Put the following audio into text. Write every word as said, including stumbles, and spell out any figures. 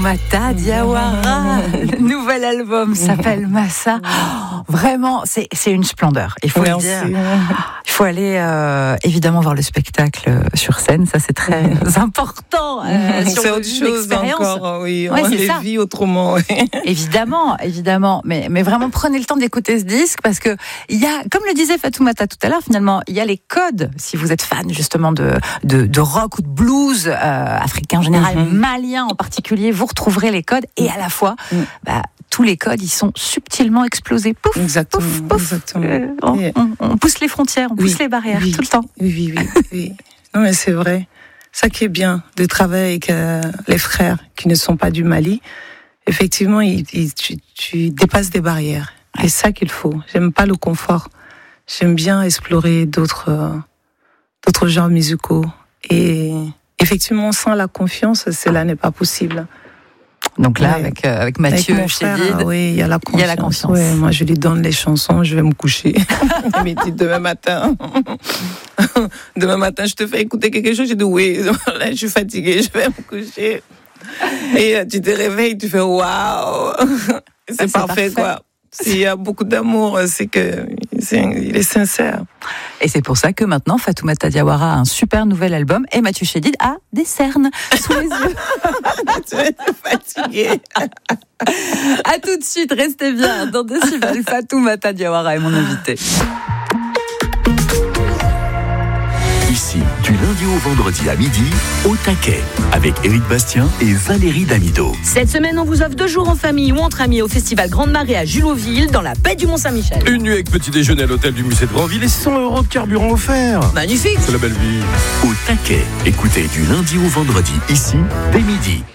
Fatoumata Diawara. Le nouvel album s'appelle Massa. Oh, vraiment, c'est, c'est une splendeur. Il faut Merci. le dire. Il faut aller euh, évidemment voir le spectacle sur scène. Ça, c'est très important. Euh, sur c'est autre chose encore. Oui, ouais, on c'est les ça. vit autrement. Oui. Évidemment, évidemment. Mais, mais vraiment, prenez le temps d'écouter ce disque parce que il y a, comme le disait Fatoumata tout à l'heure, finalement, il y a les codes. Si vous êtes fan justement de de, de rock ou de blues euh, africain en général, mm-hmm. malien en particulier, vous retrouverez les codes et à la fois, mm. bah, tous les codes, ils sont subtilement explosés. Pouf, exactement, pouf, pouf. Exactement. Euh, on, on, on pousse les frontières, on oui, pousse les barrières oui, tout le temps. Oui, oui, oui. oui. Non, mais c'est vrai. Ça qui est bien de travailler avec euh, les frères qui ne sont pas du Mali. Effectivement, il, il, tu, tu dépasses des barrières. Ouais. C'est ça qu'il faut. J'aime pas le confort. J'aime bien explorer d'autres, euh, d'autres genres musicaux. Et effectivement, sans la confiance, cela n'est pas possible. Donc là, ouais. avec, euh, avec Mathieu Chédid, oui, il y a la confiance. Il y a la confiance. Ouais, moi, je lui donne les chansons, je vais me coucher. Il me dit demain matin. Demain matin, je te fais écouter quelque chose. Je dis oui, là, je suis fatiguée, je vais me coucher. Et tu te réveilles, tu fais waouh. C'est, c'est parfait, parfait, quoi. S'il y a beaucoup d'amour, c'est que c'est, il est sincère. Et c'est pour ça que maintenant, Fatoumata Diawara a un super nouvel album et Mathieu Chédid a des cernes sous les yeux. Tu es fatiguée. À tout de suite, restez bien dans Décibel. Fatoumata Diawara est mon invité. Ici, du lundi au vendredi à midi, au taquet, avec Éric Bastien et Valérie Damido. Cette semaine, on vous offre deux jours en famille ou entre amis au festival Grande Marée à Juloville, dans la baie du Mont-Saint-Michel. Une nuit avec petit déjeuner à l'hôtel du musée de Grandville et cent euros de carburant offert. Magnifique. C'est la belle vie. Au taquet, écoutez du lundi au vendredi, ici, dès midi.